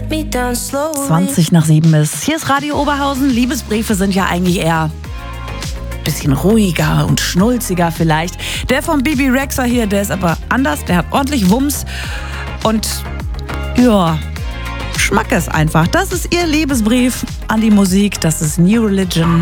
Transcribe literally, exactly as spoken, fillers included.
zwanzig nach sieben ist. Hier ist Radio Oberhausen. Liebesbriefe sind ja eigentlich eher ein bisschen ruhiger und schnulziger vielleicht. Der von Bibi Rexha hier, der ist aber anders. Der hat ordentlich Wumms und ja, Schmackes einfach. Das ist ihr Liebesbrief an die Musik. Das ist New Religion.